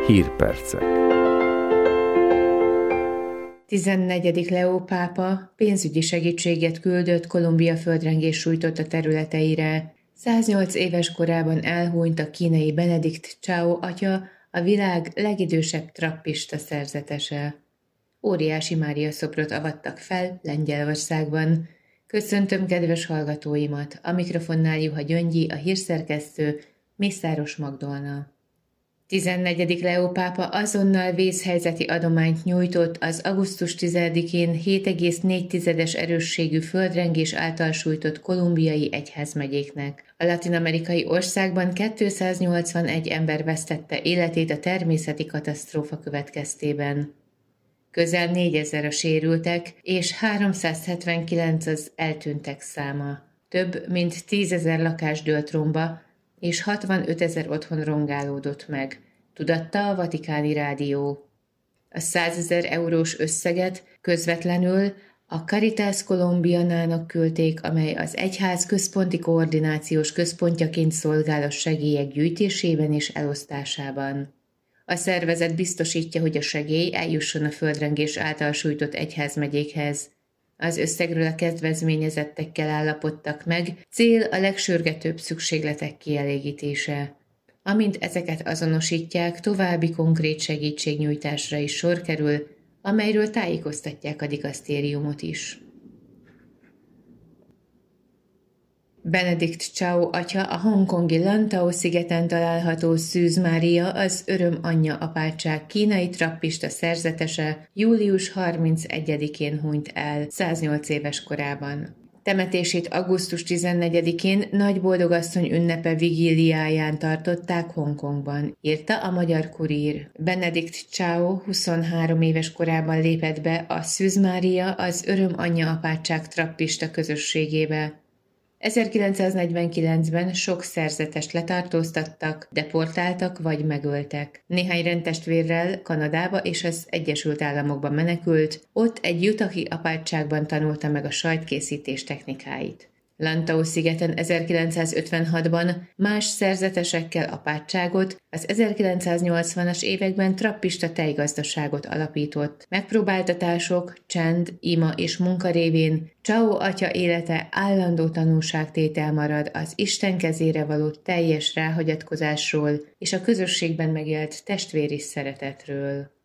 Hírpercek. 14. Leó pápa pénzügyi segítséget küldött Kolumbia földrengés sújtotta területeire. 108 éves korában elhunyt a kínai Benedikt Chao atya, a világ legidősebb trappista szerzetese. Óriási Mária szobrot avattak fel Lengyelországban. Köszöntöm kedves hallgatóimat, a mikrofonnál Juha Gyöngyi, a hírszerkesztő, Mészáros Magdolna. 14. Leó pápa azonnal vészhelyzeti adományt nyújtott az augusztus 10-én 7,4 erősségű földrengés által sújtott kolumbiai egyházmegyéknek. A latin-amerikai országban 281 ember vesztette életét a természeti katasztrófa következtében. Közel 4000 a sérültek, és 379 az eltűntek száma. Több mint 10 000 lakás dőlt romba, és 65 000 otthon rongálódott meg, tudatta a Vatikáni Rádió. A 100 000 eurós összeget közvetlenül a Caritas Colombianának küldték, amely az egyház központi koordinációs központjaként szolgál a segélyek gyűjtésében és elosztásában. A szervezet biztosítja, hogy a segély eljusson a földrengés által sújtott egyházmegyékhez. Az összegről a kedvezményezettekkel állapodtak meg, cél a legsürgetőbb szükségletek kielégítése. Amint ezeket azonosítják, további konkrét segítségnyújtásra is sor kerül, amelyről tájékoztatják a dikasztériumot is. Benedikt Chao atya, a hongkongi Lantau szigeten található Szűz Mária, az Öröm Anyja apátság kínai trappista szerzetese július 31-én hunyt el, 108 éves korában. Temetését augusztus 14-én Nagy Boldogasszony ünnepe vigíliáján tartották Hongkongban, írta a Magyar Kurír. Benedikt Chao 23 éves korában lépett be a Szűz Mária, az Öröm Anyja apátság trappista közösségébe. 1949-ben sok szerzetest letartóztattak, deportáltak vagy megöltek. Néhány rendtestvérrel Kanadába és az Egyesült Államokba menekült, ott egy utahi apátságban tanulta meg a sajtkészítés technikáit. Lantau szigeten 1956-ban más szerzetesekkel apátságot, az 1980-as években trappista tejgazdaságot alapított. Megpróbáltatások, csend, ima és munka révén Chao atya élete állandó tanúságtétel marad az Isten kezére való teljes ráhagyatkozásról és a közösségben megélt testvéri szeretetről.